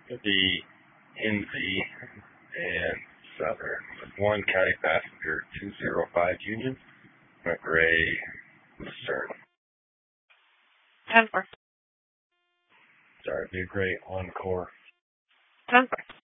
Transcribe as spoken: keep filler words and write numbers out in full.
The N Z and Southern with one county passenger, two zero five Union, McRae, Lucerne. ten four. Sorry, be a great encore. ten four.